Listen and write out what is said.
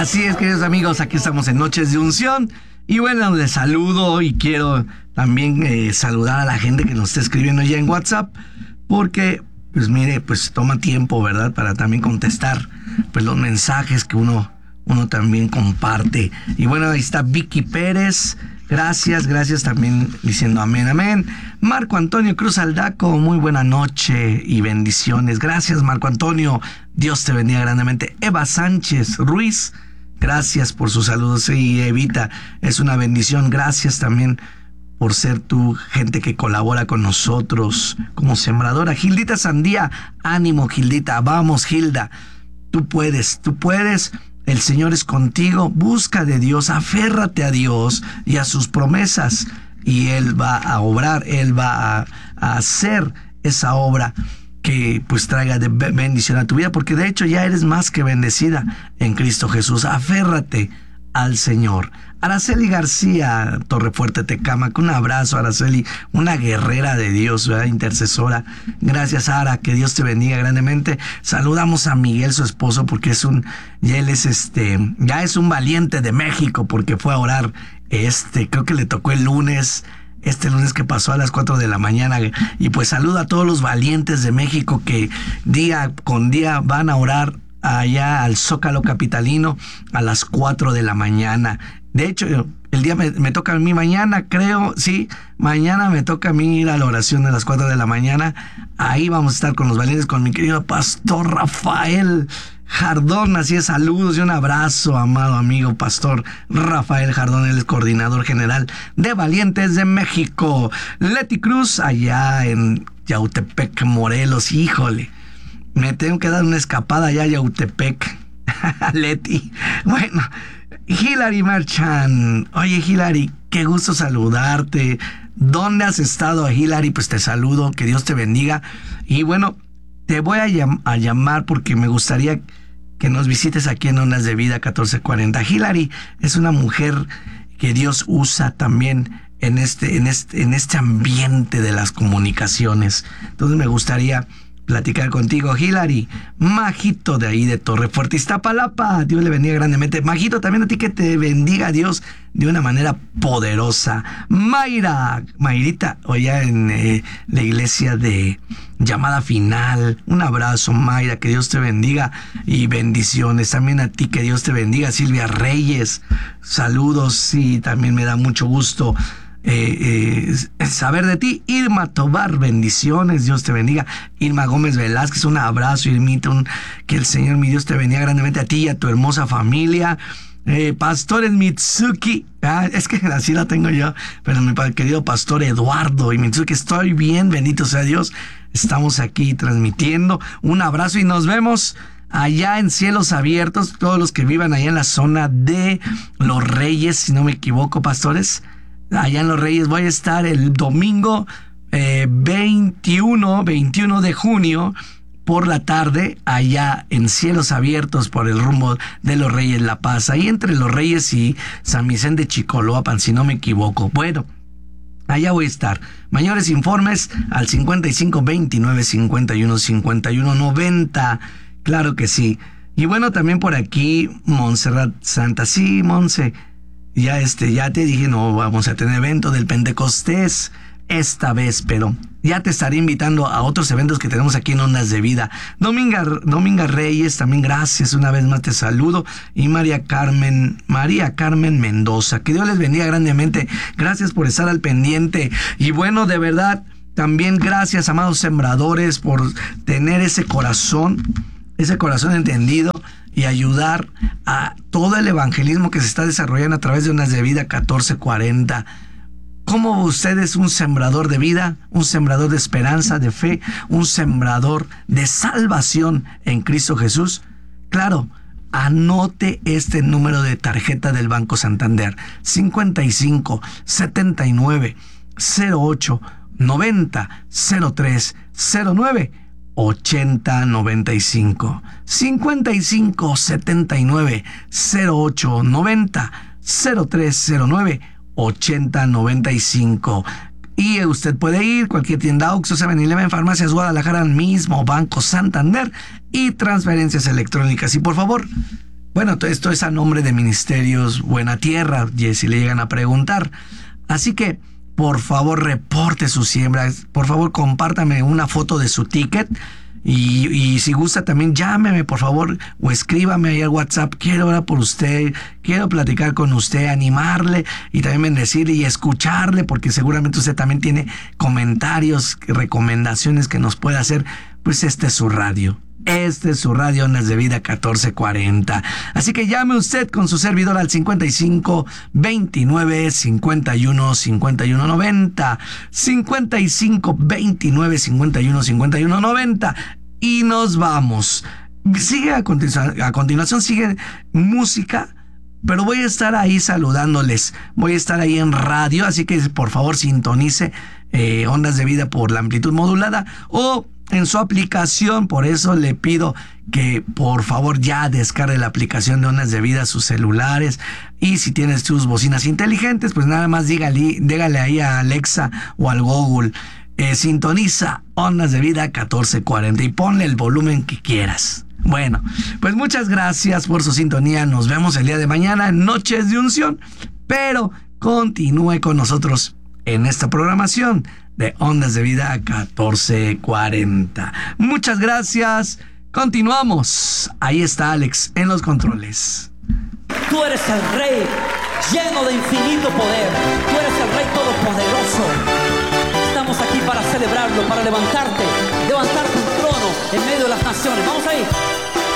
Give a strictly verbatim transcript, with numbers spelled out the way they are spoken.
Así es, queridos amigos, aquí estamos en Noches de Unción. Y bueno, les saludo y quiero también eh, saludar a la gente que nos está escribiendo ya en WhatsApp, porque, pues mire, pues toma tiempo, ¿verdad? Para también contestar pues los mensajes que uno, uno también comparte. Y bueno, ahí está Vicky Pérez. Gracias, gracias también diciendo amén, amén. Marco Antonio Cruz Aldaco, muy buena noche y bendiciones. Gracias, Marco Antonio. Dios te bendiga grandemente. Eva Sánchez Ruiz, gracias por sus saludos. Sí, Evita, es una bendición. Gracias también por ser tu gente que colabora con nosotros como sembradora. Gildita Sandía, ánimo, Gildita. Vamos, Gilda. Tú puedes, tú puedes. El Señor es contigo. Busca de Dios, aférrate a Dios y a sus promesas. Y Él va a obrar, Él va a, a hacer esa obra que pues traiga de bendición a tu vida, porque de hecho ya eres más que bendecida en Cristo Jesús. Aférrate al Señor. Araceli García, Torrefuerte, Tecámac, un abrazo, Araceli, una guerrera de Dios, ¿verdad? Intercesora. Gracias, Ara, que Dios te bendiga grandemente. Saludamos a Miguel, su esposo, porque es un, ya él es este, ya es un valiente de México, porque fue a orar, este, creo que le tocó el lunes, este lunes que pasó a las cuatro de la mañana, y pues saluda a todos los valientes de México que día con día van a orar allá al Zócalo capitalino a las cuatro de la mañana. De hecho, el día me, me toca a mí mañana, creo, sí, mañana me toca a mí ir a la oración de las cuatro de la mañana. Ahí vamos a estar con los valientes, con mi querido pastor Rafael Jardón. Así es, saludos y un abrazo, amado amigo pastor Rafael Jardón, el coordinador general de Valientes de México. Leti Cruz, allá en Yautepec, Morelos, híjole, me tengo que dar una escapada allá a Yautepec. Leti, bueno. Hilary Marchand, oye Hilary, qué gusto saludarte. ¿Dónde has estado, Hilary? Pues te saludo, que Dios te bendiga. Y bueno, te voy a, llam- a llamar porque me gustaría que nos visites aquí en Ondas de Vida catorce cuarenta. Hilary es una mujer que Dios usa también en este, en este, en este ambiente de las comunicaciones. Entonces me gustaría platicar contigo, Hilary. Majito de ahí de Torrefuerte, Iztapalapa, Dios le bendiga grandemente. Majito, también a ti que te bendiga Dios de una manera poderosa. Mayra, Mayrita, allá en eh, la iglesia de Llamada Final. Un abrazo, Mayra, que Dios te bendiga y bendiciones. También a ti, que Dios te bendiga. Silvia Reyes, saludos, sí, también me da mucho gusto Eh, eh, saber de ti. Irma Tobar, bendiciones, Dios te bendiga. Irma Gómez Velázquez, un abrazo, Irmita, un, que el Señor mi Dios te bendiga grandemente a ti y a tu hermosa familia. Eh, Pastores Mitsuki, ah, es que así la tengo yo, pero mi querido pastor Eduardo y Mitsuki, estoy bien, bendito sea Dios. Estamos aquí transmitiendo. Un abrazo y nos vemos allá en Cielos Abiertos, todos los que vivan allá en la zona de Los Reyes, si no me equivoco, pastores. Allá en Los Reyes voy a estar el domingo eh, veintiuno de junio por la tarde, allá en Cielos Abiertos por el rumbo de Los Reyes La Paz, ahí entre Los Reyes y San Vicente Chicoloapan, si no me equivoco. Bueno, allá voy a estar. Mayores informes al cincuenta y cinco veintinueve cincuenta y uno cincuenta y uno noventa. Claro que sí. Y bueno, también por aquí Montserrat Santa. Sí, Monse. Ya este, ya te dije, no vamos a tener evento del Pentecostés esta vez, pero ya te estaré invitando a otros eventos que tenemos aquí en Ondas de Vida. Dominga, Dominga Reyes, también gracias, una vez más te saludo. Y María Carmen, María Carmen Mendoza, que Dios les bendiga grandemente. Gracias por estar al pendiente. Y bueno, de verdad, también gracias, amados sembradores, por tener ese corazón, ese corazón entendido y ayudar a todo el evangelismo que se está desarrollando a través de Ondas de Vida catorce cuarenta. ¿Cómo usted es un sembrador de vida, un sembrador de esperanza, de fe, un sembrador de salvación en Cristo Jesús? Claro, anote este número de tarjeta del Banco Santander: cincuenta y cinco setenta y nueve cero ocho noventa cero tres cero nueve ochenta noventa y cinco. cincuenta y cinco setenta y nueve cero ocho noventa cero tres cero nueve ochenta noventa y cinco. Y usted puede ir cualquier tienda Oxxo, seven eleven, Farmacias Guadalajara, mismo Banco Santander y transferencias electrónicas. Y por favor, Bueno, todo esto es a nombre de Ministerios Buena Tierra, si le llegan a preguntar. Así que, por favor, reporte su siembra. Por favor, compártame una foto de su ticket. Y, y si gusta también llámeme, por favor, o escríbame ahí al WhatsApp. Quiero orar por usted, quiero platicar con usted, animarle y también bendecirle y escucharle, porque seguramente usted también tiene comentarios, recomendaciones que nos puede hacer. Pues este es su radio. Este es su radio Ondas de Vida catorce cuarenta. Así que llame usted con su servidor al cincuenta y cinco veintinueve cincuenta y uno cincuenta y uno noventa. cincuenta y cinco veintinueve cincuenta y uno cincuenta y uno noventa. Y nos vamos. Sigue a continuación, a continuación sigue música. Pero voy a estar ahí saludándoles. Voy a estar ahí en radio. Así que por favor sintonice eh, Ondas de Vida por la amplitud modulada o en su aplicación. Por eso le pido que por favor ya descargue la aplicación de Ondas de Vida a sus celulares. Y si tienes tus bocinas inteligentes, pues nada más dígale, dígale ahí a Alexa o al Google, eh, sintoniza Ondas de Vida catorce cuarenta y ponle el volumen que quieras. Bueno, pues muchas gracias por su sintonía. Nos vemos el día de mañana en Noches de Unción. Pero continúe con nosotros en esta programación de Ondas de Vida catorce cuarenta. Muchas gracias. Continuamos. Ahí está Alex en los controles. Tú eres el Rey lleno de infinito poder. Tú eres el Rey todopoderoso. Estamos aquí para celebrarlo, para levantarte, levantar tu trono en medio de las naciones. Vamos ahí.